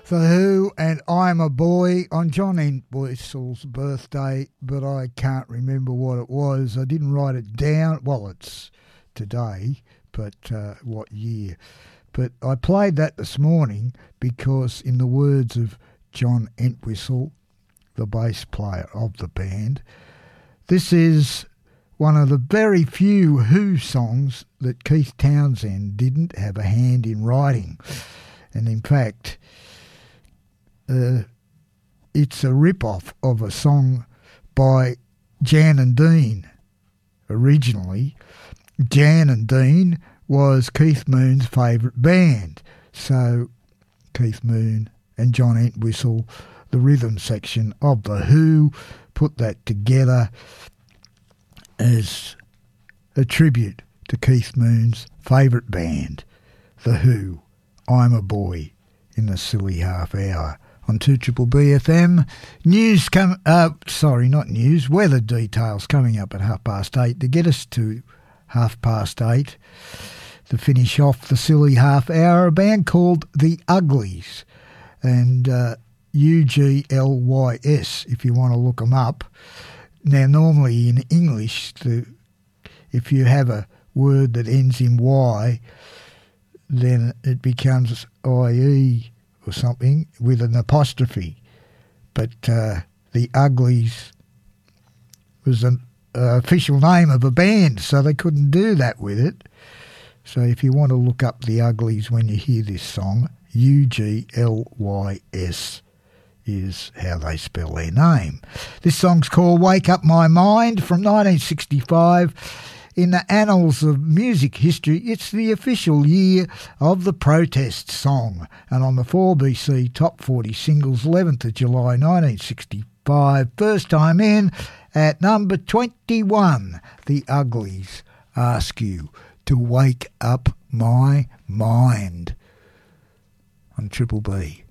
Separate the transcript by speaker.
Speaker 1: The Who and I'm a Boy on John Entwistle's birthday, but I can't remember what it was. I didn't write it down. Well, it's today, but what year? But I played that this morning because, in the words of John Entwistle, the bass player of the band, this is one of the very few Who songs that Keith Townsend didn't have a hand in writing. And in fact, it's a rip-off of a song by Jan and Dean. Originally, Jan and Dean was Keith Moon's favourite band. So Keith Moon and John Entwistle, the rhythm section of The Who, put that together as a tribute to Keith Moon's favourite band, The Who. I'm a Boy in the silly half hour on 2BBB FM. Weather details coming up at 8:30 to get us to 8:30 to finish off the silly half hour. A band called The Uglies, and UGLYS if you want to look them up. Now, normally in English, if you have a word that ends in Y, then it becomes IE or something with an apostrophe. But The Uglies was an official name of a band, so they couldn't do that with it. So if you want to look up The Uglies when you hear this song, UGLYS is how they spell their name. This song's called Wake Up My Mind from 1965. In the annals of music history, it's the official year of the protest song. And on the 4BC Top 40 Singles, 11th of July 1965, first time in at number 21, The Uglies ask you to wake up my mind on Triple B.